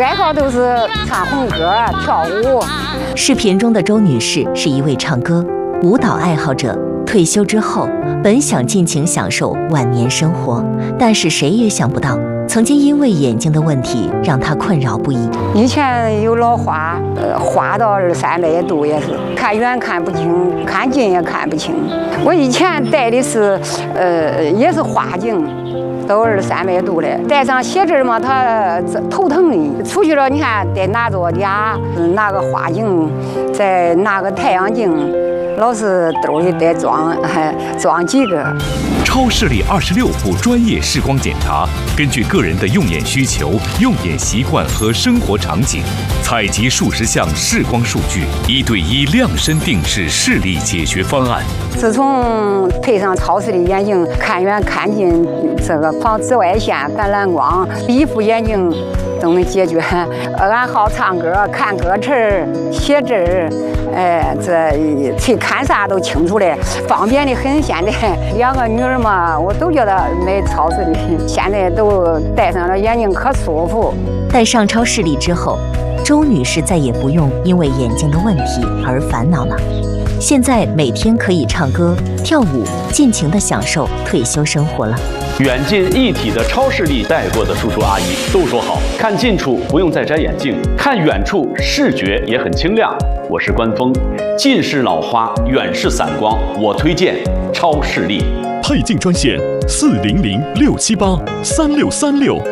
爱好都是唱红歌、跳舞。 视频中的周女士是一位唱歌、舞蹈爱好者。退休之后，本想尽情享受晚年生活，但是谁也想不到，曾经因为眼睛的问题让她困扰不已。 以前有老花，花到200-300度也是，看远看不清，看近也看不清。我以前戴的是，也是花镜。都200-300度的，戴上鞋子嘛，他头疼的。出去了，你看得拿着俩，拿个花镜，再拿个太阳镜，老是兜里得装几个。 超视力26步专业视光检查，根据个人的用眼需求、用眼习惯和生活场景，采集数十项视光数据，1对1量身定制视力解决方案。 自从配上超视力眼镜，看远看近，这个防紫外线、感染光，一副眼镜都能解决。俺好唱歌，看歌词、写字这去看啥都清楚的，方便的很。现在2个女儿嘛，我都觉得买超视力，现在都戴上了眼镜可舒服。 戴上超视力之后，周女士再也不用因为眼睛的问题而烦恼了。现在每天可以唱歌、跳舞，尽情地享受退休生活了。 远近一体的超视力戴过的叔叔阿姨都说好，看近处不用再摘眼镜，看远处视觉也很清亮。我是关峰，近视老花，远视散光，我推荐超视力。 配镜专线400-678-3636。